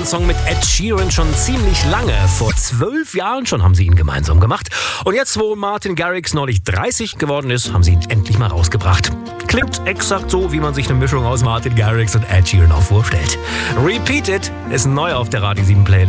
Song mit Ed Sheeran schon ziemlich lange. Vor 12 Jahren schon haben sie ihn gemeinsam gemacht. Und jetzt, wo Martin Garrix neulich 30 geworden ist, haben sie ihn endlich mal rausgebracht. Klingt exakt so, wie man sich eine Mischung aus Martin Garrix und Ed Sheeran auch vorstellt. Repeat It ist neu auf der Radio 7 Playlist.